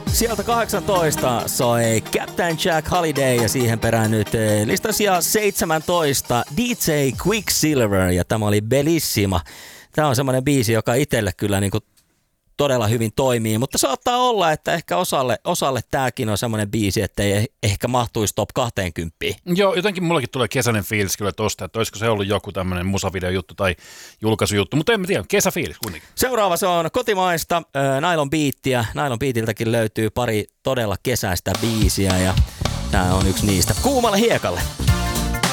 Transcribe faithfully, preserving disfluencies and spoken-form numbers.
Sieltä kahdeksantoista soi Captain Jack Holiday ja siihen perään nyt listan sijaan seitsemäntoista D J Quicksilver ja tämä oli Bellissima. Tämä on semmoinen biisi, joka itselle kyllä niinku todella hyvin toimii, mutta saattaa olla, että ehkä osalle, osalle tämäkin on semmoinen biisi, että ei ehkä mahtuisi top kaksikymmentä. Joo, jotenkin mullakin tulee kesäinen fiilis kyllä tosta, että olisiko se ollut joku tämmöinen musavideojuttu tai julkaisujuttu, mutta en mä tiedä, kesäfiilis kuitenkin. Seuraava se on kotimaista äh, Nylon Beatia. Nylon Beatiltäkin löytyy pari todella kesäistä biisiä ja tää on yksi niistä. Kuumalle hiekalle.